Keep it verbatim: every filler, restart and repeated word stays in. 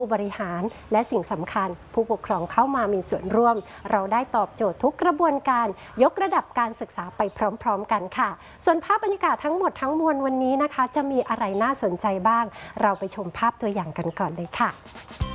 ผู้บริหารและสิ่งสำคัญผู้ปกครองเข้ามามีส่วนร่วมเราได้ตอบโจทย์ทุกกระบวนการยกระดับการศึกษาไปพร้อมๆกันค่ะส่วนภาพบรรยากาศทั้งหมดทั้งมวลวันนี้นะคะจะมีอะไรน่าสนใจบ้างเราไปชมภาพตัวอย่างกันก่อนเลยค่ะ